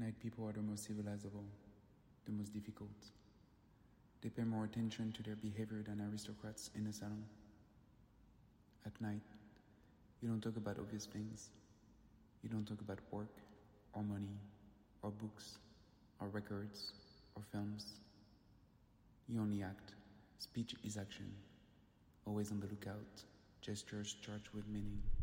night people are the most civilizable, the most difficult. They pay more attention to their behavior than aristocrats in a salon. At night, you don't talk about obvious things. You don't talk about work, or money, or books, or records, or films. You only act. Speech is action. Always on the lookout. Gestures charged with meaning.